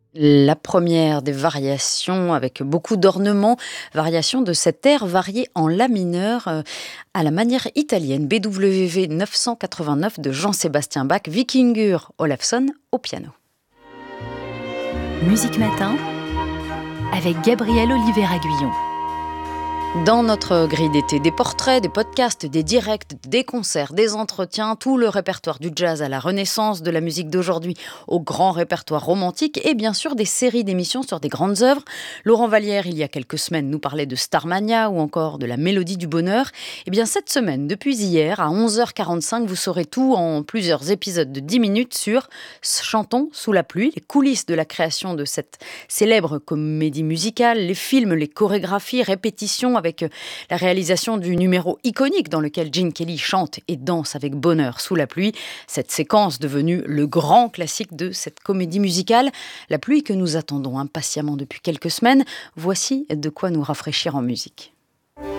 La première des variations avec beaucoup d'ornements, variation de cet air varié en la mineur à la manière italienne BWV 989 de Jean-Sébastien Bach, Vikingur Olafsson au piano. Musique Matin avec Gabriel Oliver-Aguillon. Dans notre grille d'été, des portraits, des podcasts, des directs, des concerts, des entretiens, tout le répertoire du jazz à la renaissance de la musique d'aujourd'hui au grand répertoire romantique et bien sûr des séries d'émissions sur des grandes œuvres. Laurent Vallière, il y a quelques semaines, nous parlait de Starmania ou encore de la Mélodie du bonheur. Et bien cette semaine, depuis hier, à 11h45, vous saurez tout en plusieurs épisodes de 10 minutes sur Chantons sous la pluie, les coulisses de la création de cette célèbre comédie musicale, les films, les chorégraphies, répétitions avec la réalisation du numéro iconique dans lequel Gene Kelly chante et danse avec bonheur sous la pluie. Cette séquence devenue le grand classique de cette comédie musicale. La pluie que nous attendons impatiemment depuis quelques semaines. Voici de quoi nous rafraîchir en musique.